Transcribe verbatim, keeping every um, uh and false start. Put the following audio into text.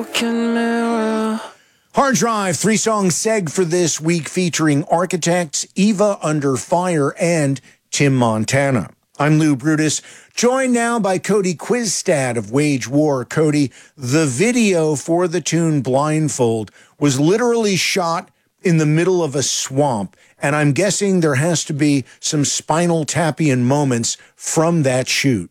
Hard Drive, three-song seg for this week featuring Architects, Eva Under Fire, and Tim Montana. I'm Lou Brutus, joined now by Cody Quizstad of Wage War. Cody, the video for the tune Blindfold was literally shot in the middle of a swamp, and I'm guessing there has to be some Spinal Tapian moments from that shoot.